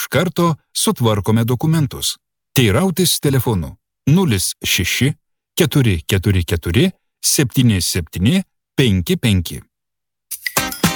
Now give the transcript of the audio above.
karto sutvarkome dokumentus. Teirautis telefonu 06 444 77 55.